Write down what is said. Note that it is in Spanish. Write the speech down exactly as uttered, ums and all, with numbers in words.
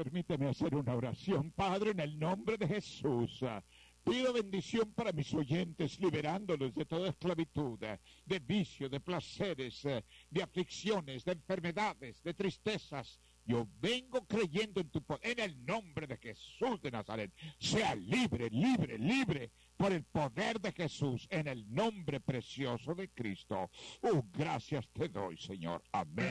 permíteme hacer una oración. Padre, en el nombre de Jesús, pido bendición para mis oyentes, liberándolos de toda esclavitud, de vicio, de placeres, de aflicciones, de enfermedades, de tristezas. Yo vengo creyendo en tu poder, en el nombre de Jesús de Nazaret. Sea libre, libre, libre por el poder de Jesús, en el nombre precioso de Cristo. Oh, gracias te doy, Señor. Amén.